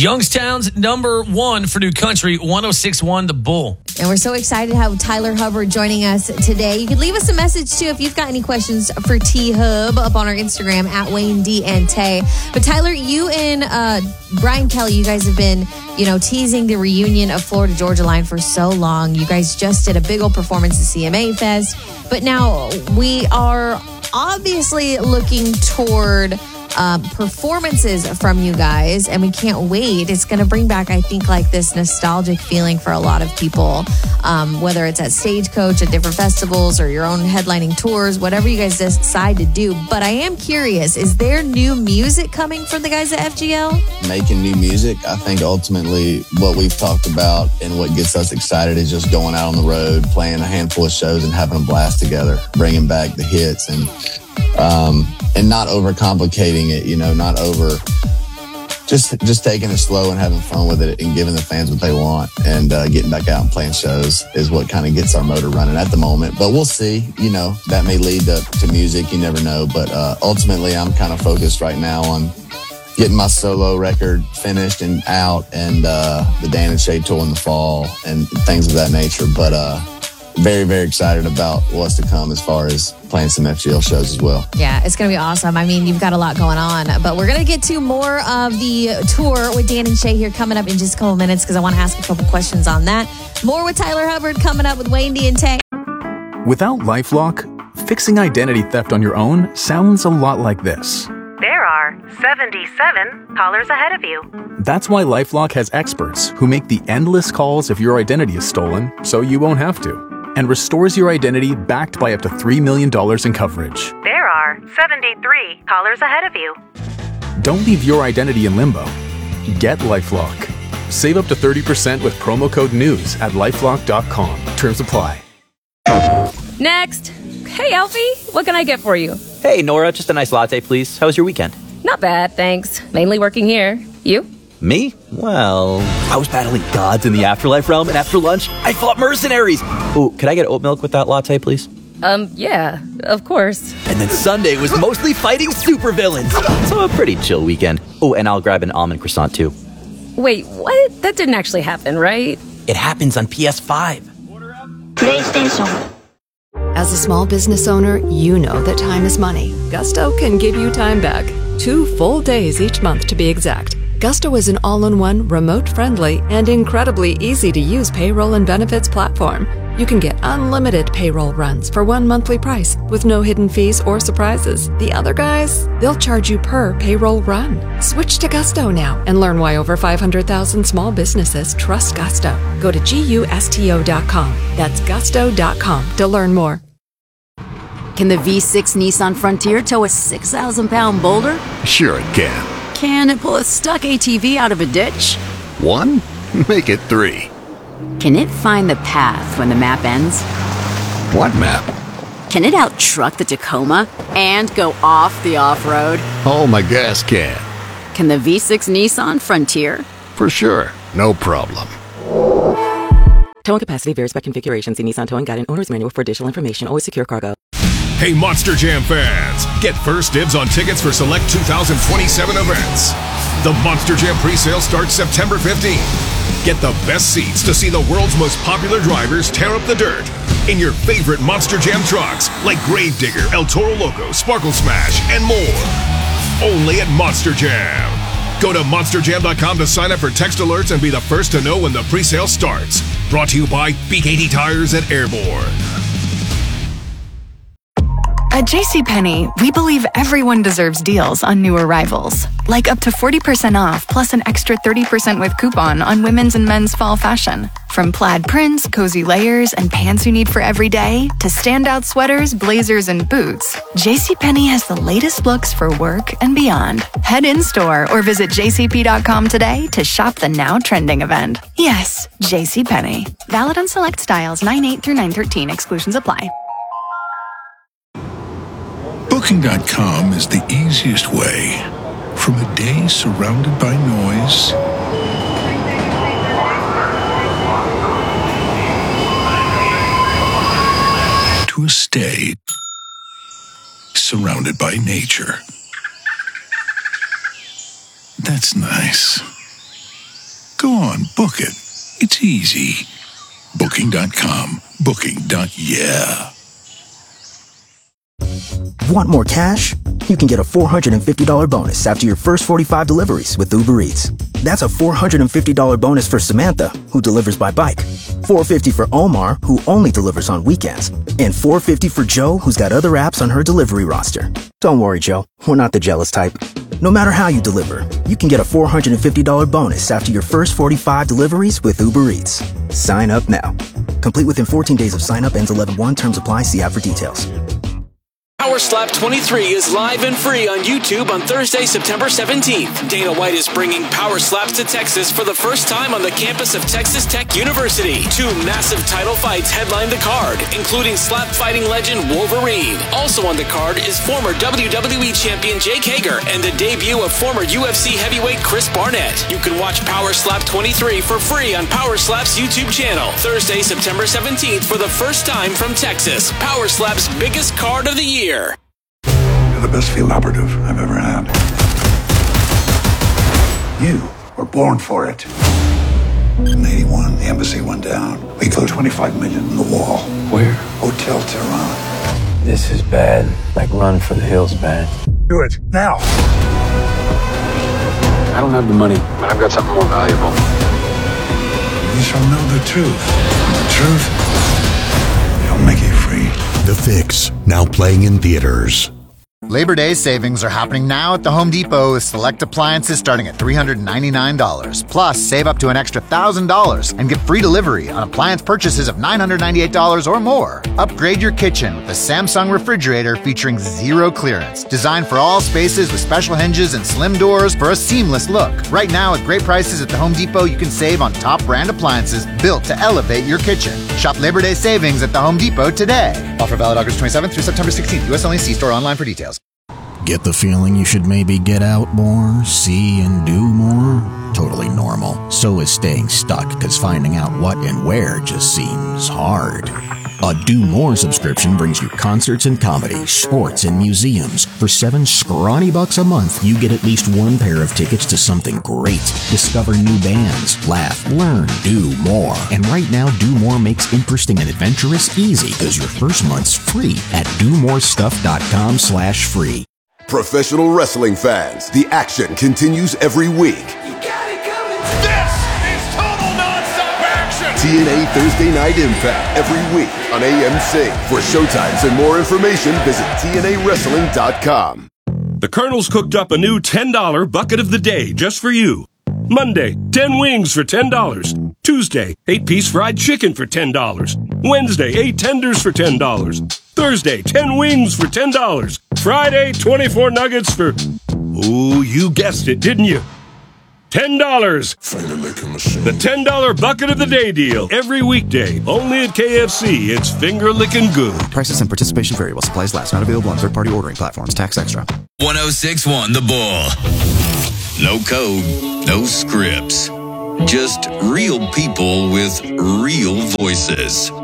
Youngstown's number one for New Country, 106.1 The Bull. And we're so excited to have Tyler Hubbard joining us today. You can leave us a message, too, if you've got any questions for T-Hub up on our Instagram, at Wayne D and Tay. But, Tyler, you and Brian Kelly, you guys have been, teasing the reunion of Florida Georgia Line for so long. You guys just did a big old performance at CMA Fest. But now we are obviously looking toward performances from you guys, and we can't wait. It's going to bring back, I think, like this nostalgic feeling for a lot of people, whether it's at Stagecoach, at different festivals, or your own headlining tours, whatever you guys decide to do. But I am curious, is there new music coming from the guys at FGL? Making new music, I think ultimately what we've talked about and what gets us excited is just going out on the road, playing a handful of shows and having a blast together, bringing back the hits and not overcomplicating it, not over, just taking it slow and having fun with it and giving the fans what they want, and getting back out and playing shows is what kind of gets our motor running at the moment. But we'll see, that may lead to music, you never know. But ultimately, I'm kind of focused right now on getting my solo record finished and out, and the Dan and Shay tour in the fall and things of that nature. But very, very excited about what's to come as far as playing some FGL shows as well. Yeah, it's going to be awesome. I mean, you've got a lot going on, but we're going to get to more of the tour with Dan and Shay here coming up in just a couple minutes, because I want to ask a couple questions on that. More with Tyler Hubbard coming up with Wayne D and Tay. Without LifeLock, fixing identity theft on your own sounds a lot like this. There are 77 callers ahead of you. That's why LifeLock has experts who make the endless calls if your identity is stolen, so you won't have to, and restores your identity backed by up to $3 million in coverage. There are 73 callers ahead of you. Don't leave your identity in limbo. Get LifeLock. Save up to 30% with promo code NEWS at LifeLock.com. Terms apply. Next. Hey, Alfie. What can I get for you? Hey, Nora. Just a nice latte, please. How was your weekend? Not bad, thanks. Mainly working here. You? Me? Well, I was battling gods in the afterlife realm, and after lunch, I fought mercenaries. Oh, could I get oat milk with that latte, please? Yeah, of course. And then Sunday was mostly fighting supervillains. So a pretty chill weekend. Oh, and I'll grab an almond croissant, too. Wait, what? That didn't actually happen, right? It happens on PS5. PlayStation. As a small business owner, you know that time is money. Gusto can give you time back. 2 full days each month, to be exact. Gusto is an all-in-one, remote-friendly, and incredibly easy-to-use payroll and benefits platform. You can get unlimited payroll runs for one monthly price with no hidden fees or surprises. The other guys, they'll charge you per payroll run. Switch to Gusto now and learn why over 500,000 small businesses trust Gusto. Go to GUSTO.com. That's gusto.com to learn more. Can the V6 Nissan Frontier tow a 6,000-pound boulder? Sure it can. Can it pull a stuck ATV out of a ditch? 1? Make it 3. Can it find the path when the map ends? What map? Can it out-truck the Tacoma and go off the off-road? Oh, my gas can. Can the V6 Nissan Frontier? For sure. No problem. Towing capacity varies by configuration. See Nissan Towing Guide and Owner's Manual for additional information. Always secure cargo. Hey, Monster Jam fans! Get first dibs on tickets for select 2027 events. The Monster Jam presale starts September 15th. Get the best seats to see the world's most popular drivers tear up the dirt in your favorite Monster Jam trucks like Gravedigger, El Toro Loco, Sparkle Smash, and more. Only at Monster Jam. Go to monsterjam.com to sign up for text alerts and be the first to know when the presale starts. Brought to you by BKT Tires and Airborne. At JCPenney, we believe everyone deserves deals on new arrivals. Like up to 40% off plus an extra 30% with coupon on women's and men's fall fashion. From plaid prints, cozy layers, and pants you need for every day, to standout sweaters, blazers, and boots, JCPenney has the latest looks for work and beyond. Head in-store or visit jcp.com today to shop the now trending event. Yes, JCPenney. Valid on select styles 9/8 through 9/13. Exclusions apply. Booking.com is the easiest way from a day surrounded by noise to a stay surrounded by nature. That's nice. Go on, book it. It's easy. Booking.com. Booking.yeah. Want more cash? You can get a $450 bonus after your first 45 deliveries with Uber Eats. That's a $450 bonus for Samantha, who delivers by bike. $450 for Omar, who only delivers on weekends. And $450 for Joe, who's got other apps on her delivery roster. Don't worry, Joe. We're not the jealous type. No matter how you deliver, you can get a $450 bonus after your first 45 deliveries with Uber Eats. Sign up now. Complete within 14 days of sign up. Ends 11/1. Terms apply. See app for details. Power Slap 23 is live and free on YouTube on Thursday, September 17th. Dana White is bringing Power Slaps to Texas for the first time on the campus of Texas Tech University. 2 massive title fights headline the card, including slap fighting legend Wolverine. Also on the card is former WWE champion Jake Hager and the debut of former UFC heavyweight Chris Barnett. You can watch Power Slap 23 for free on Power Slap's YouTube channel. Thursday, September 17th for the first time from Texas. Power Slap's biggest card of the year. You're the best field operative I've ever had. You were born for it. In 81, the embassy went down. We closed 25 million in the wall. Where? Hotel Tehran. This is bad. Like run for the hills bad. Do it, now. I don't have the money, but I've got something more valuable. You shall know the truth. And the truth shall make you free. The Fix, now playing in theaters. Labor Day savings are happening now at the Home Depot with select appliances starting at $399. Plus, save up to an extra $1,000 and get free delivery on appliance purchases of $998 or more. Upgrade your kitchen with a Samsung refrigerator featuring zero clearance, designed for all spaces with special hinges and slim doors for a seamless look. Right now, at great prices at the Home Depot, you can save on top brand appliances built to elevate your kitchen. Shop Labor Day savings at the Home Depot today. Offer valid August 27th through September 16th. U.S. only. See store online for details. Get the feeling you should maybe get out more, see and do more? Totally normal. So is staying stuck, because finding out what and where just seems hard. A Do More subscription brings you concerts and comedy, sports and museums. For $7 scrawny bucks a month, you get at least one pair of tickets to something great. Discover new bands, laugh, learn, do more. And right now, Do More makes interesting and adventurous easy, because your first month's free at domorestuff.com/free. Professional wrestling fans, the action continues every week. This is total nonstop action! TNA Thursday Night Impact every week on AMC. For showtimes and more information, visit TNAWrestling.com. The Colonel's cooked up a new $10 bucket of the day just for you. Monday, 10 wings for $10. Tuesday, 8-piece fried chicken for $10. Wednesday, 8 tenders for $10. Thursday, 10 wings for $10. Friday, 24 nuggets for... Ooh, you guessed it, didn't you? $10. The $10 bucket of the day deal. Every weekday. Only at KFC. It's finger-licking good. Prices and participation vary while supplies last. Not available on third-party ordering platforms. Tax extra. 106.1 The Bull. No code, no scripts. Just real people with real voices.